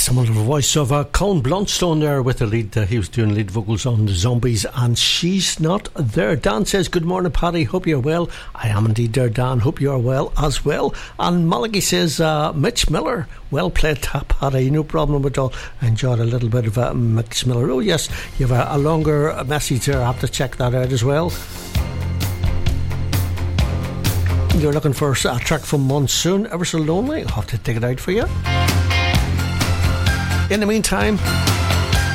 Some of the voice of Colin Blunstone there with the lead. He was doing lead vocals on the Zombies, and She's Not There. Dan says, good morning, Paddy. Hope you're well. I am indeed there, Dan. Hope you are well as well. And Malachi says, Mitch Miller. Well played, Paddy. No problem at all. I enjoyed a little bit of Mitch Miller. Oh, yes, you have a longer message there. I have to check that out as well. You're looking for a track from Monsoon, Ever So Lonely. I'll have to dig it out for you. In the meantime,